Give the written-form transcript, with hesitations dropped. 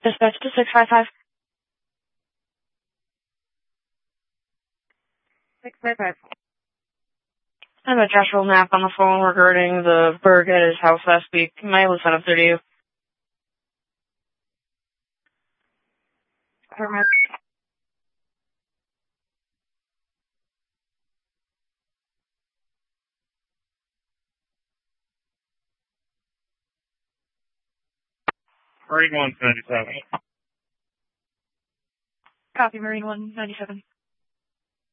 Dispatch to 655. 655. I have a Joshua Knapp on the phone regarding the burg at his house last week. My lieutenant through to you. Affirmative. Marine 197. Copy, Marine 197.